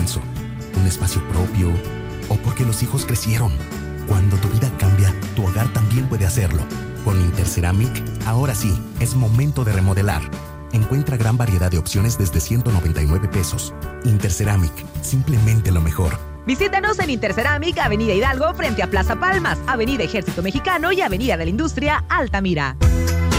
descanso, un espacio propio o porque los hijos crecieron. Cuando tu vida cambia, tu hogar también puede hacerlo. Con Interceramic, ahora sí, es momento de remodelar. Encuentra gran variedad de opciones desde 199 pesos. Interceramic, simplemente lo mejor. Visítanos en Interceramic, Avenida Hidalgo, frente a Plaza Palmas, Avenida Ejército Mexicano y Avenida de la Industria, Altamira.